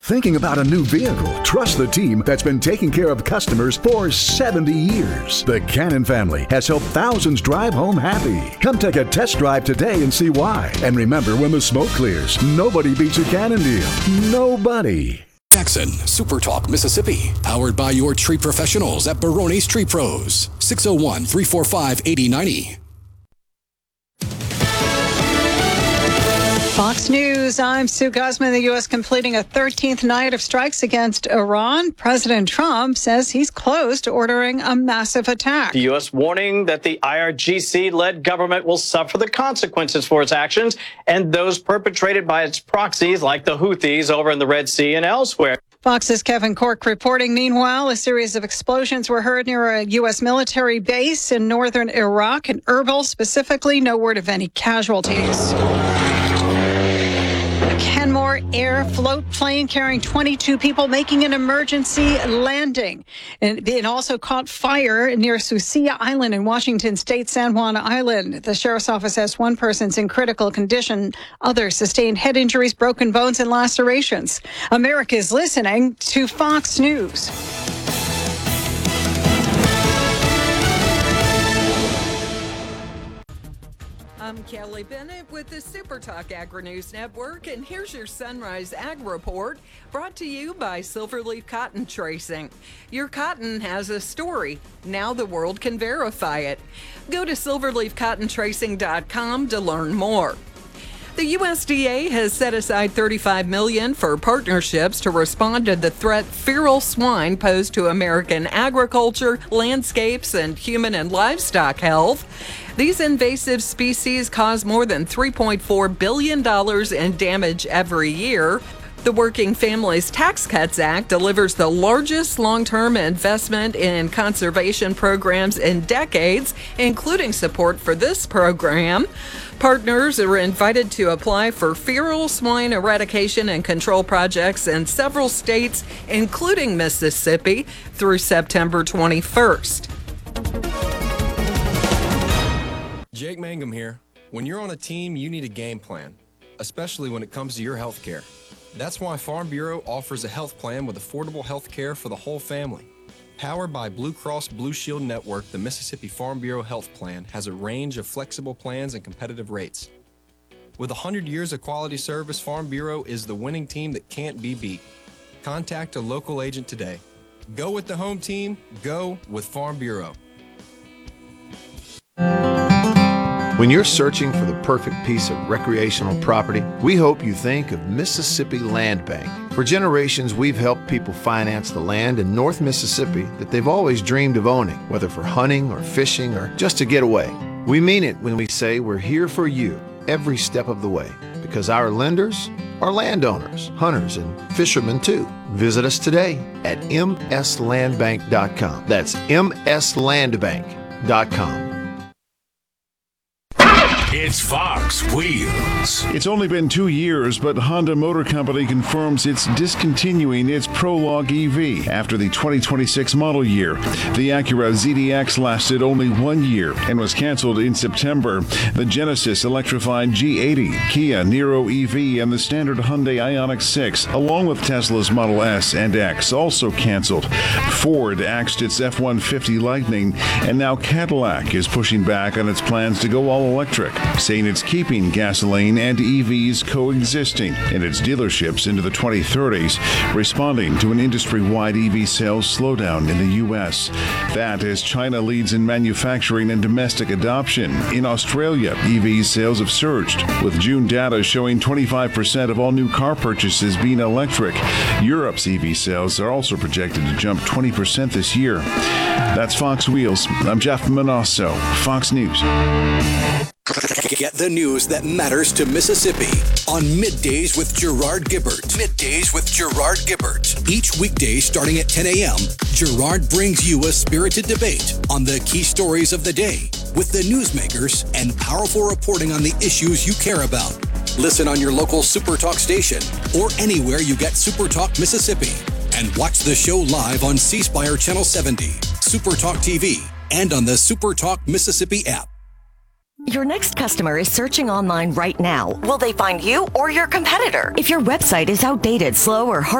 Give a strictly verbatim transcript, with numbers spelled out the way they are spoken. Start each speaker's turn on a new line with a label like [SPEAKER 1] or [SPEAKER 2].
[SPEAKER 1] Thinking about a new vehicle? Trust the team that's been taking care of customers for seventy years. The Cannon family has helped thousands drive home happy. Come take a test drive today and see why. And remember, when the smoke clears, nobody beats a Cannon deal. Nobody.
[SPEAKER 2] Jackson Super Talk Mississippi, powered by your tree professionals at Barone's Tree Pros. six oh one, three four five, eight oh nine oh.
[SPEAKER 3] Fox News, I'm Sue Guzman. The U S completing a thirteenth night of strikes against Iran. President Trump says he's close to ordering a massive attack.
[SPEAKER 4] The U S warning that the I R G C-led government will suffer the consequences for its actions and those perpetrated by its proxies like the Houthis over in the Red Sea and elsewhere.
[SPEAKER 3] Fox's Kevin Corke reporting. Meanwhile, a series of explosions were heard near a U S military base in northern Iraq, in Erbil specifically. No word of any casualties. Kenmore Air float plane carrying twenty-two people making an emergency landing. And it also caught fire near Sucia Island in Washington State, San Juan Island. The sheriff's office says one person's in critical condition. Others sustained head injuries, broken bones, and lacerations. America is listening to Fox News.
[SPEAKER 5] I'm Kelly Bennett with the Super Talk Agri-News Network, and here's your Sunrise Ag Report, brought to you by Silverleaf Cotton Tracing. Your cotton has a story. Now the world can verify it. Go to silverleaf cotton tracing dot com to learn more. The U S D A has set aside thirty-five million dollars for partnerships to respond to the threat feral swine posed to American agriculture, landscapes, and human and livestock health. These invasive species cause more than three point four billion dollars in damage every year. The Working Families Tax Cuts Act delivers the largest long-term investment in conservation programs in decades, including support for this program. Partners are invited to apply for feral swine eradication and control projects in several states, including Mississippi, through September twenty-first.
[SPEAKER 6] Jake Mangum here. When you're on a team, you need a game plan, especially when it comes to your health care. That's why Farm Bureau offers a health plan with affordable health care for the whole family. Powered by Blue Cross Blue Shield Network, the Mississippi Farm Bureau Health Plan has a range of flexible plans and competitive rates. With one hundred years of quality service, Farm Bureau is the winning team that can't be beat. Contact a local agent today. Go with the home team. Go with Farm Bureau.
[SPEAKER 7] When you're searching for the perfect piece of recreational property, we hope you think of Mississippi Land Bank. For generations, we've helped people finance the land in North Mississippi that they've always dreamed of owning, whether for hunting or fishing or just to get away. We mean it when we say we're here for you every step of the way, because our lenders are landowners, hunters, and fishermen too. Visit us today at m s land bank dot com. That's m s land bank dot com.
[SPEAKER 8] It's Fox Wheels.
[SPEAKER 9] It's only been two years, but Honda Motor Company confirms it's discontinuing its Prologue E V after the twenty twenty-six model year. The Acura Z D X lasted only one year and was canceled in September. The Genesis electrified G eighty, Kia Niro E V, and the standard Hyundai Ioniq six, along with Tesla's Model S and X, also canceled. Ford axed its F one fifty Lightning, and now Cadillac is pushing back on its plans to go all electric, saying it's keeping gasoline and E Vs coexisting in its dealerships into the twenty thirties, responding to an industry-wide E V sales slowdown in the U S. That as China leads in manufacturing and domestic adoption. In Australia, E V sales have surged, with June data showing twenty-five percent of all new car purchases being electric. Europe's E V sales are also projected to jump twenty percent this year. That's Fox Wheels. I'm Jeff Manasso, Fox News.
[SPEAKER 2] Get the news that matters to Mississippi on Middays with Gerard Gibbert. Middays with Gerard Gibbert. Each weekday starting at ten a.m., Gerard brings you a spirited debate on the key stories of the day with the newsmakers and powerful reporting on the issues you care about. Listen on your local Super Talk station or anywhere you get Super Talk Mississippi. And watch the show live on C Spire Channel seventy, Super Talk T V, and on the Super Talk Mississippi app.
[SPEAKER 10] Your next customer is searching online right now. Will they find you or your competitor? If your website is outdated, slow, or hard